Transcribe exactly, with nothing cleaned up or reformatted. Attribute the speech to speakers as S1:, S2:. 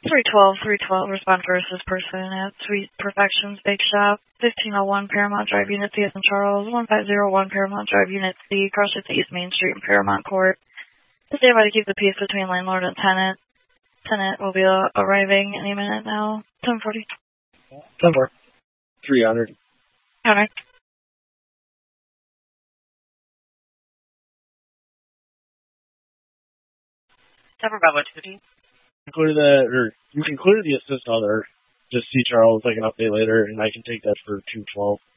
S1: three twelve, three twelve, respond first as person at Sweet Perfections Bake Shop, fifteen oh one Paramount Drive, Unit C as in Charles, one five zero one Paramount Drive, Unit C, crosses East Main Street in Paramount Court. Stand by to keep the peace between landlord and tenant. Tenant will be uh, arriving any minute now. ten forty.
S2: ten four. three hundred.
S1: Counter.
S3: Seven Bravo two fifteen.
S2: Included the, or you concluded the assist other. Just see Charles, I can update later, and I can take that for two twelve.